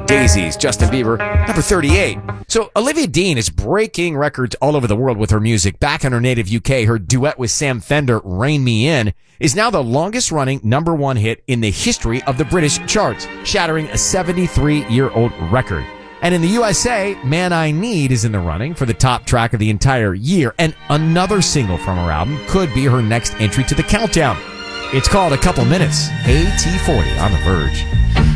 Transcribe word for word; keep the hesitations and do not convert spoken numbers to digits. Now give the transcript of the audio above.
Daisies, Justin Bieber, number thirty-eight. So Olivia Dean is breaking records all over the world with her music. Back in her native U K, her duet with Sam Fender, Rain Me In, is now the longest running number one hit in the history of the British charts, shattering a seventy-three-year-old record. And in the U S A, Man I Need is in the running for the top track of the entire year, and another single from her album could be her next entry to the countdown. It's called A Couple Minutes, A T forty on The Verge.